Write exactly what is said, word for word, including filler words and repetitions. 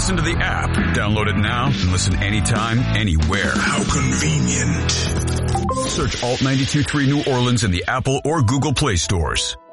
listen to the app. Download it now and listen anytime, anywhere. How convenient. Search Alt ninety-two point three New Orleans in the Apple or Google Play stores.